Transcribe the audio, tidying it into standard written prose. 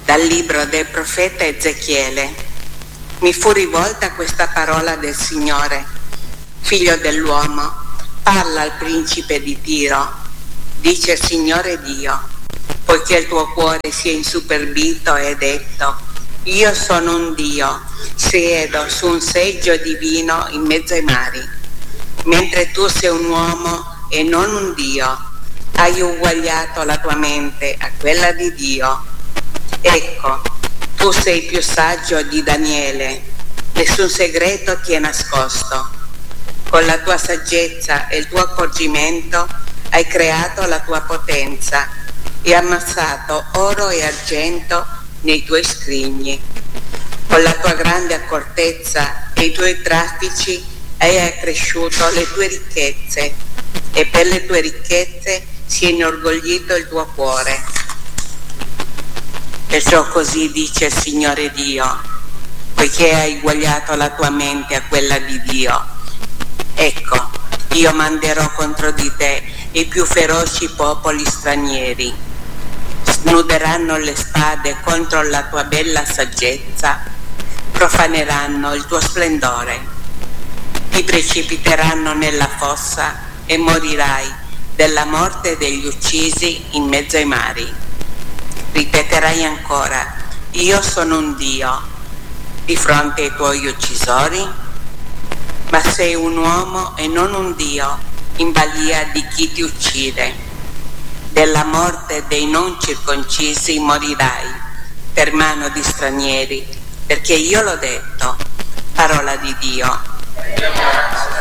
Dal libro del profeta Ezechiele. Mi fu rivolta questa parola del Signore: figlio dell'uomo, parla al principe di Tiro, dice il Signore Dio, poiché il tuo cuore si è insuperbito e hai detto: io sono un Dio, siedo su un seggio divino in mezzo ai mari, mentre tu sei un uomo e non un Dio, hai uguagliato la tua mente a quella di Dio. Ecco, tu sei più saggio di Daniele, nessun segreto ti è nascosto. Con la tua saggezza e il tuo accorgimento hai creato la tua potenza e amassato oro e argento nei tuoi scrigni. Con la tua grande accortezza e i tuoi traffici hai accresciuto le tue ricchezze, e per le tue ricchezze si è inorgoglito il tuo cuore. Perciò così dice il Signore Dio: poiché hai uguagliato la tua mente a quella di Dio, ecco, io manderò contro di te i più feroci popoli stranieri. Snuderanno le spade contro la tua bella saggezza, profaneranno il tuo splendore. Ti precipiteranno nella fossa e morirai della morte degli uccisi in mezzo ai mari. Ripeterai ancora: io sono un Dio, di fronte ai tuoi uccisori? Ma sei un uomo e non un Dio, in balia di chi ti uccide. Della morte dei non circoncisi morirai per mano di stranieri, perché io l'ho detto, parola di Dio.